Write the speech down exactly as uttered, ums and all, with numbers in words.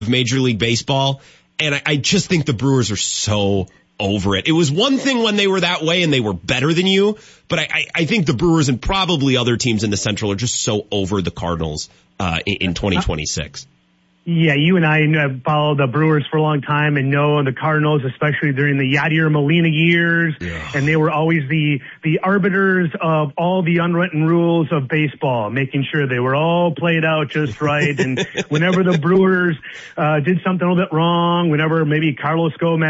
Major League Baseball. And I, I just think the Brewers are so over it. It was one thing when they were that way and they were better than you, but I, I, I think the Brewers and probably other teams in the Central are just so over the Cardinals uh, in, in twenty twenty-six. Yeah, you and I have followed the Brewers for a long time and know the Cardinals, especially during the Yadier Molina years. Yeah. And they were always the, the arbiters of all the unwritten rules of baseball, making sure they were all played out just right. And whenever the Brewers uh, did something a little bit wrong, whenever maybe Carlos Gomez